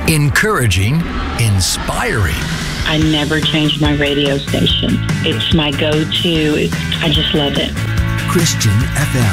Encouraging, inspiring. I never changed my radio station. It's my go-to. I just love it. Christian FM.